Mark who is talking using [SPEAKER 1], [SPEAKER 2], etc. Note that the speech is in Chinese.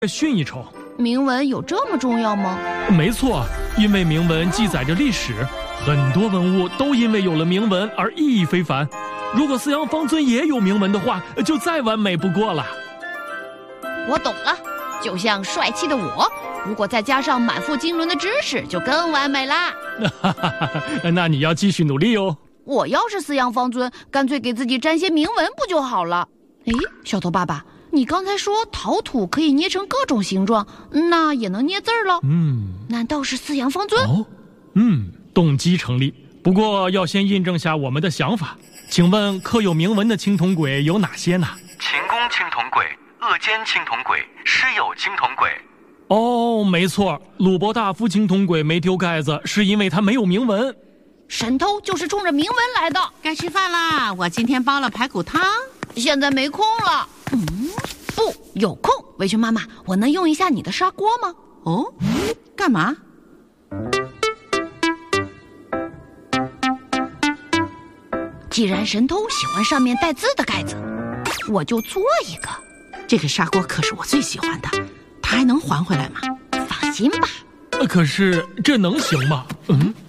[SPEAKER 1] 逊一筹。
[SPEAKER 2] 铭文有这么重要吗？
[SPEAKER 1] 没错，因为铭文记载着历史，很多文物都因为有了铭文而意义非凡。如果四羊方尊也有铭文的话，就再完美不过了。
[SPEAKER 2] 我懂了，就像帅气的我，如果再加上满腹经纶的知识，就更完美啦。
[SPEAKER 1] 那你要继续努力哦。
[SPEAKER 2] 我要是四羊方尊，干脆给自己沾些铭文不就好了？诶，小头爸爸，你刚才说陶土可以捏成各种形状，那也能捏字儿了？难道是四羊方尊？
[SPEAKER 1] 哦，动机成立，不过要先印证下我们的想法。请问刻有铭文的青铜簋有哪些呢？
[SPEAKER 3] 秦宫青铜簋、鄂间青铜簋、师友青铜簋。
[SPEAKER 1] 哦，没错，鲁伯大夫青铜簋没丢盖子，是因为它没有铭文。
[SPEAKER 2] 神偷就是冲着铭文来的。
[SPEAKER 4] 该吃饭啦，我今天煲了排骨汤。
[SPEAKER 2] 现在没空了。不，有空。围裙妈妈，我能用一下你的砂锅吗？
[SPEAKER 4] 哦，干嘛？
[SPEAKER 2] 既然神偷喜欢上面带字的盖子，我就做一个。
[SPEAKER 4] 这个砂锅可是我最喜欢的，它还能还回来吗？
[SPEAKER 2] 放心吧。
[SPEAKER 1] 可是这能行吗？